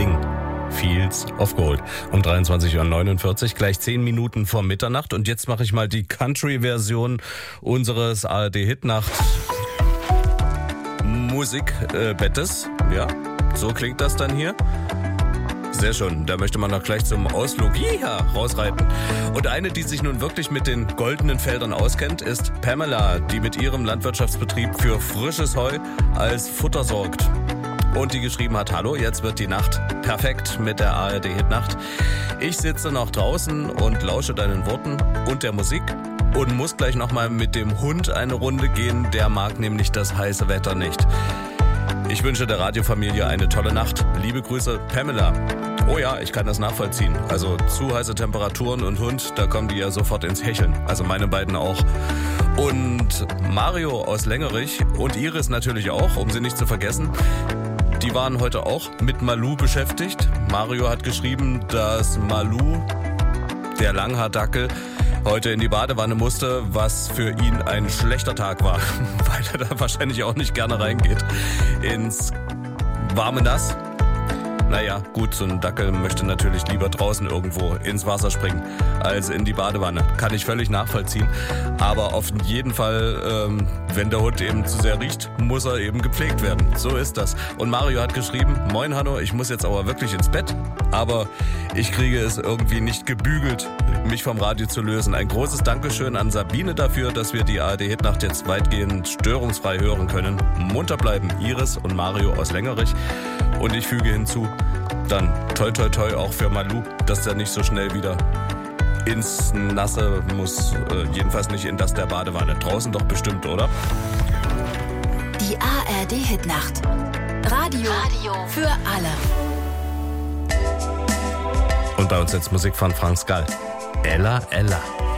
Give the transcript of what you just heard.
Sting. Fields of Gold. Um 23:49 Uhr, gleich 10 Minuten vor Mitternacht. Und jetzt mache ich mal die Country-Version unseres ARD-Hitnacht Musikbettes. Ja, so klingt das dann hier. Sehr schön, da möchte man noch gleich zum Ausflug rausreiten. Und eine, die sich nun wirklich mit den goldenen Feldern auskennt, ist Pamela, die mit ihrem Landwirtschaftsbetrieb für frisches Heu als Futter sorgt. Und die geschrieben hat: Hallo, jetzt wird die Nacht perfekt mit der ARD-Hitnacht. Ich sitze noch draußen und lausche deinen Worten und der Musik und muss gleich nochmal mit dem Hund eine Runde gehen. Der mag nämlich das heiße Wetter nicht. Ich wünsche der Radiofamilie eine tolle Nacht. Liebe Grüße, Pamela. Oh ja, ich kann das nachvollziehen. Also zu heiße Temperaturen und Hund, da kommen die ja sofort ins Hecheln. Also meine beiden auch. Und Mario aus Längerich und Iris natürlich auch, um sie nicht zu vergessen. Die waren heute auch mit Malu beschäftigt. Mario hat geschrieben, dass Malu, der Langhaardackel, heute in die Badewanne musste, was für ihn ein schlechter Tag war, weil er da wahrscheinlich auch nicht gerne reingeht ins warme Nass. Naja, gut, so ein Dackel möchte natürlich lieber draußen irgendwo ins Wasser springen, als in die Badewanne. Kann ich völlig nachvollziehen. Aber auf jeden Fall, wenn der Hund eben zu sehr riecht, muss er eben gepflegt werden. So ist das. Und Mario hat geschrieben: Moin Hanno, ich muss jetzt aber wirklich ins Bett. Aber ich kriege es irgendwie nicht gebügelt, mich vom Radio zu lösen. Ein großes Dankeschön an Sabine dafür, dass wir die ARD-Hitnacht jetzt weitgehend störungsfrei hören können. Munter bleiben, Iris und Mario aus Längerich. Und ich füge hinzu, dann toi toi toi auch für Malu, dass der nicht so schnell wieder ins Nasse muss. Jedenfalls nicht in das der Badewanne. Draußen doch bestimmt, oder? Die ARD-Hitnacht. Radio für alle. Und bei uns jetzt Musik von Frank Skal. Ella, Ella.